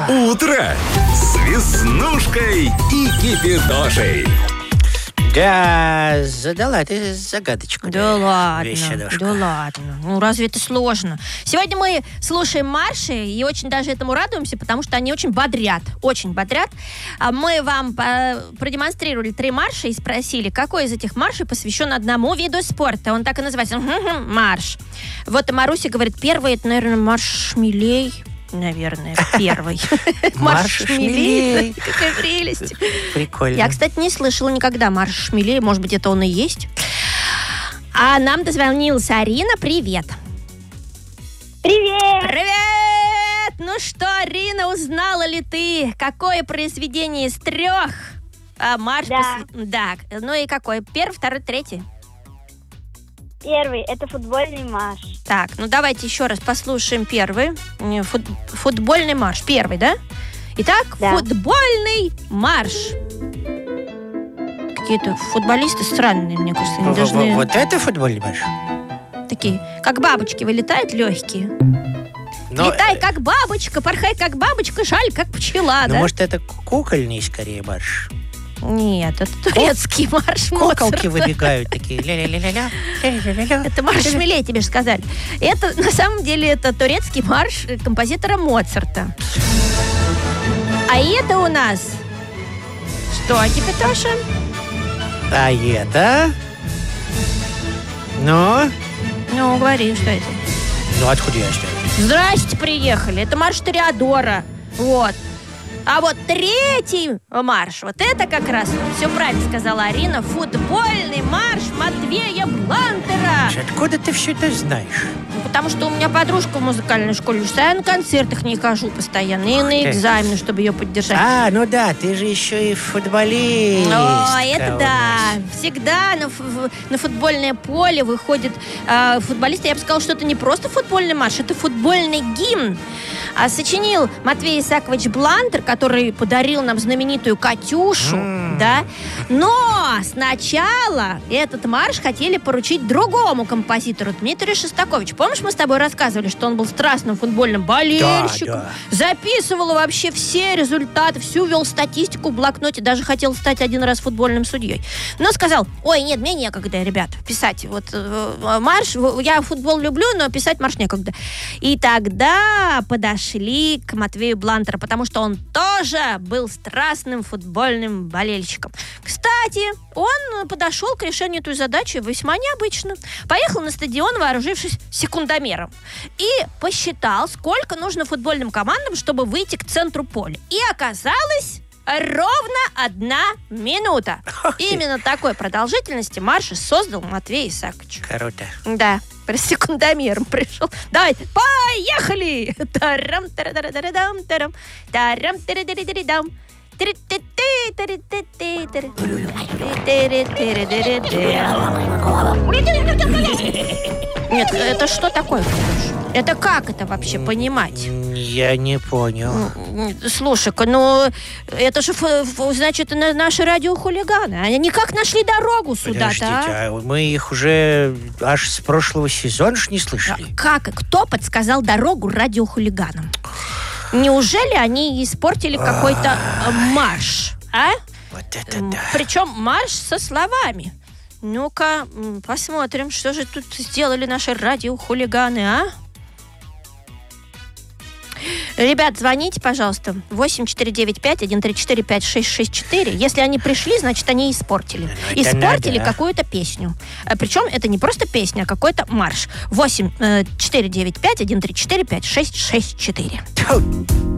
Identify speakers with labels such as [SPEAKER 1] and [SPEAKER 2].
[SPEAKER 1] Утро с Веснушкой и Кипидошей.
[SPEAKER 2] Да, задала ты загадочку.
[SPEAKER 3] Да ладно,
[SPEAKER 2] Вещедошка.
[SPEAKER 3] да ладно. Ну, разве это сложно? Сегодня мы слушаем марши и очень даже этому радуемся, потому что они очень бодрят. Очень бодрят. Мы вам продемонстрировали 3 марша и спросили, какой из этих маршей посвящен одному виду спорта. Он так и называется. Марш. Вот и Маруся говорит, первый, это, наверное, марш Шмелей. Наверное, первый.
[SPEAKER 2] Марш Шмелей.
[SPEAKER 3] Какая прелесть.
[SPEAKER 2] Прикольно.
[SPEAKER 3] Я, кстати, не слышала никогда марш Шмелей. Может быть, это он и есть. А нам дозвонилась Арина. Привет.
[SPEAKER 4] Привет!
[SPEAKER 3] Привет! Ну что, Арина, узнала ли ты, какое произведение из 3 марш?
[SPEAKER 4] Да.
[SPEAKER 3] Да. Ну и какой? Первый, второй, третий?
[SPEAKER 4] Первый – это футбольный марш.
[SPEAKER 3] Так, ну давайте еще раз послушаем первый. Футбольный марш. Первый, да? Итак,
[SPEAKER 4] Да.
[SPEAKER 3] футбольный марш. Какие-то футболисты странные, мне кажется. Они должны
[SPEAKER 2] Вот это футбольный марш?
[SPEAKER 3] такие, как бабочки, вылетают легкие. Летай, как бабочка, порхай, как бабочка, жаль, как пчела,
[SPEAKER 2] Ну,
[SPEAKER 3] да?
[SPEAKER 2] может, это кукольный, скорее, марш?
[SPEAKER 3] Нет, это турецкий марш
[SPEAKER 2] Куколки
[SPEAKER 3] Моцарта.
[SPEAKER 2] выбегают такие. Ля-ля-ля-ля-ля, ля-ля-ля-ля.
[SPEAKER 3] Это марш Шмелей, тебе же сказали. Это, на самом деле, это турецкий марш композитора Моцарта. А это у нас... Что, Кипитоша?
[SPEAKER 2] А это? Ну?
[SPEAKER 3] Ну, говори, что это?
[SPEAKER 2] Ну, откуда я знаю?
[SPEAKER 3] Здрасте, приехали. Это марш Тореадора. Вот. А вот третий марш, вот это как раз, все правильно сказала Арина, футбольный марш Матвея Блантера.
[SPEAKER 2] Откуда ты все это знаешь?
[SPEAKER 3] Ну, потому что у меня подружка в музыкальной школе учится, я на концертах не хожу постоянно, и на
[SPEAKER 2] ты.
[SPEAKER 3] экзамены, чтобы ее поддержать.
[SPEAKER 2] А, ну да, ты же еще и футболист.
[SPEAKER 3] О, это да. Всегда на футбольное поле выходит футболист. Я бы сказала, что это не просто футбольный марш, это футбольный гимн. Сочинил Матвей Исаакович Блантер, который подарил нам знаменитую «Катюшу», да. Но сначала этот марш хотели поручить другому композитору, Дмитрию Шостаковичу. Помнишь, мы с тобой рассказывали, что он был страстным футбольным болельщиком?
[SPEAKER 2] Да.
[SPEAKER 3] Записывал вообще все результаты, всю вел статистику в блокноте, даже хотел стать один раз футбольным судьей. Но сказал, ой, нет, мне некогда, ребят, писать вот марш. Я футбол люблю, но писать марш некогда. И тогда подошли к Матвею Блантеру, потому что он тоже был страстным футбольным болельщиком. Кстати, он подошел к решению этой задачи весьма необычно. Поехал на стадион, вооружившись секундомером, и посчитал, сколько нужно футбольным командам, чтобы выйти к центру поля. И оказалось... ровно 1 минута. Именно такой продолжительности марша создал Матвей Исаакович.
[SPEAKER 2] Круто.
[SPEAKER 3] Да, с секундомером пришел. Давайте, поехали! Тарам-тарам-тарам-тарам, тарам-тарам-тарам-тарам. Нет, это что такое? Это как это вообще понимать?
[SPEAKER 2] Я не понял.
[SPEAKER 3] Слушай-ка, ну это же, значит, наши радиохулиганы. Они никак нашли дорогу сюда-то,
[SPEAKER 2] Подождите, мы их уже аж с прошлого сезона ж не слышали.
[SPEAKER 3] Как? Кто подсказал дорогу радиохулиганам? Неужели они испортили какой-то марш? А?
[SPEAKER 2] Вот это да.
[SPEAKER 3] Причем марш со словами. Ну-ка, посмотрим, что же тут сделали наши радиохулиганы, а? Ребят, звоните, пожалуйста. 8495-134-5664. Если они пришли, значит, они испортили. Испортили какую-то песню. Причем это не просто песня, а какой-то марш. 8495-134-5664.